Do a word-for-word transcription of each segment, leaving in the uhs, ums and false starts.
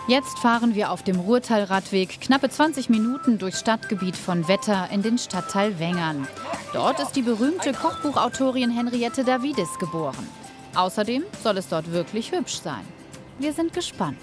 Jetzt fahren wir auf dem Ruhrtal-Radweg knappe zwanzig Minuten durchs Stadtgebiet von Wetter in den Stadtteil Wengern. Dort ist die berühmte Kochbuchautorin Henriette Davidis geboren. Außerdem soll es dort wirklich hübsch sein. Wir sind gespannt.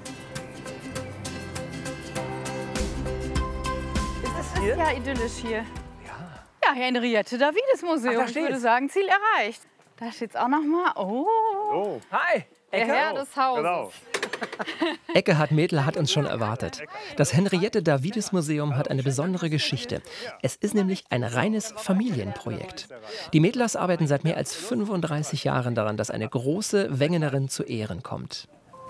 Das ist ja idyllisch hier. Ja, Henriette Davidis Museum. Ach, ich würde sagen, Ziel erreicht. Da steht es auch noch mal. Oh, Oh. Hi. der Herr des Hauses. Genau. Ekkehard Medler hat uns schon erwartet. Das Henriette Davidis Museum hat eine besondere Geschichte. Es ist nämlich ein reines Familienprojekt. Die Medlers arbeiten seit mehr als fünfunddreißig Jahren daran, dass eine große Wengenerin zu Ehren kommt.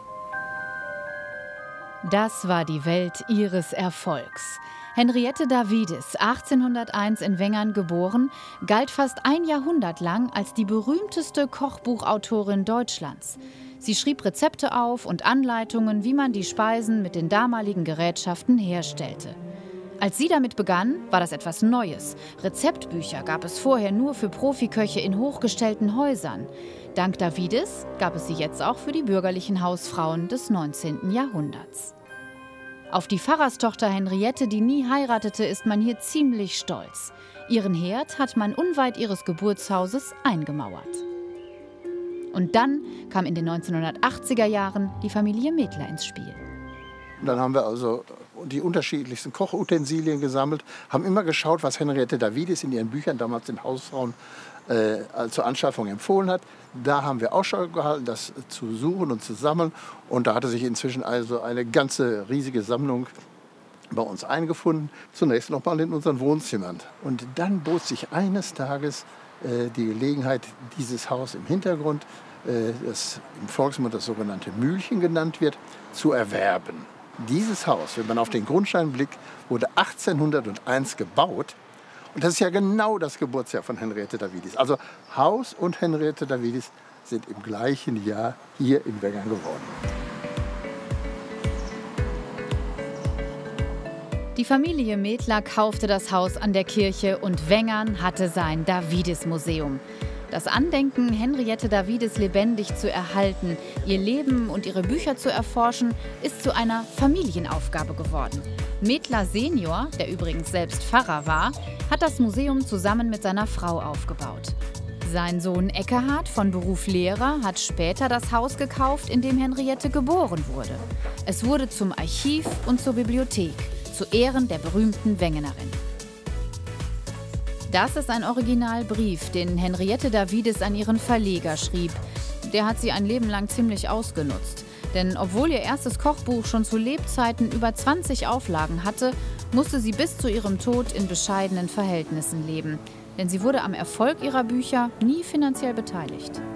Das war die Welt ihres Erfolgs. Henriette Davidis, achtzehnhunderteins in Wengern geboren, galt fast ein Jahrhundert lang als die berühmteste Kochbuchautorin Deutschlands. Sie schrieb Rezepte auf und Anleitungen, wie man die Speisen mit den damaligen Gerätschaften herstellte. Als sie damit begann, war das etwas Neues. Rezeptbücher gab es vorher nur für Profiköche in hochgestellten Häusern. Dank Davidis gab es sie jetzt auch für die bürgerlichen Hausfrauen des neunzehnten Jahrhunderts. Auf die Pfarrerstochter Henriette, die nie heiratete, ist man hier ziemlich stolz. Ihren Herd hat man unweit ihres Geburtshauses eingemauert. Und dann kam in den neunzehnhundertachtziger Jahren die Familie Medler ins Spiel. Dann haben wir also die unterschiedlichsten Kochutensilien gesammelt, haben immer geschaut, was Henriette Davidis in ihren Büchern damals den Hausfrauen äh, zur Anschaffung empfohlen hat. Da haben wir Ausschau gehalten, das zu suchen und zu sammeln. Und da hatte sich inzwischen also eine ganze riesige Sammlung bei uns eingefunden. Zunächst noch mal in unseren Wohnzimmern. Und dann bot sich eines Tages äh, die Gelegenheit, dieses Haus im Hintergrund, äh, das im Volksmund das sogenannte Mühlchen genannt wird, zu erwerben. Dieses Haus, wenn man auf den Grundstein blickt, wurde achtzehnhunderteins gebaut. Und das ist ja genau das Geburtsjahr von Henriette Davidis. Also Haus und Henriette Davidis sind im gleichen Jahr hier in Wengern geworden. Die Familie Medler kaufte das Haus an der Kirche und Wengern hatte sein Davidis-Museum. Das Andenken, Henriette Davidis lebendig zu erhalten, ihr Leben und ihre Bücher zu erforschen, ist zu einer Familienaufgabe geworden. Medler Senior, der übrigens selbst Pfarrer war, hat das Museum zusammen mit seiner Frau aufgebaut. Sein Sohn Ekkehard, von Beruf Lehrer, hat später das Haus gekauft, in dem Henriette geboren wurde. Es wurde zum Archiv und zur Bibliothek, zu Ehren der berühmten Wengenerin. Das ist ein Originalbrief, den Henriette Davidis an ihren Verleger schrieb. Der hat sie ein Leben lang ziemlich ausgenutzt. Denn obwohl ihr erstes Kochbuch schon zu Lebzeiten über zwanzig Auflagen hatte, musste sie bis zu ihrem Tod in bescheidenen Verhältnissen leben. Denn sie wurde am Erfolg ihrer Bücher nie finanziell beteiligt.